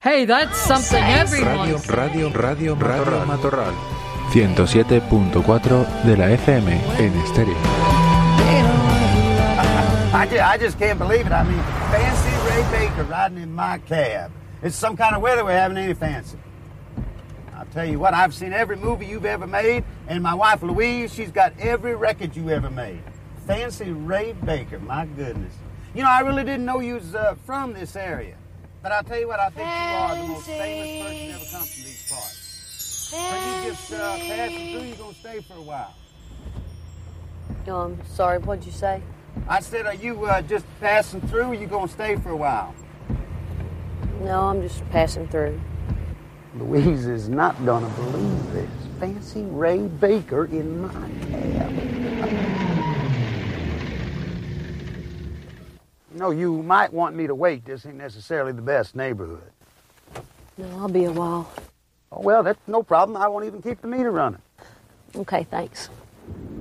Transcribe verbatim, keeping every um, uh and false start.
Hey, that's something everyone. Radio, radio, radio, radio Matorral. ciento siete punto cuatro de la F M en estéreo. I just, I just can't believe it. I mean, Fancy Ray Baker riding in my cab. It's some kind of weather we haven't any fancy. I'll tell you what, I've seen every movie you've ever made, and my wife Louise, she's got every record you ever made. Fancy Ray Baker, my goodness. You know, I really didn't know you was uh, from this area. But I'll tell you what, I think you are the most famous person ever come from these parts. So you just uh, passing through, you're going to stay for a while. No, I'm sorry, what'd you say? I said, are you uh, just passing through, or you going to stay for a while? No, I'm just passing through. Louise is not going to believe this. Fancy Ray Baker in my cab. No, you might want me to wait. This ain't necessarily the best neighborhood. No, I'll be a while. Oh, well, that's no problem. I won't even keep the meter running. Okay, thanks.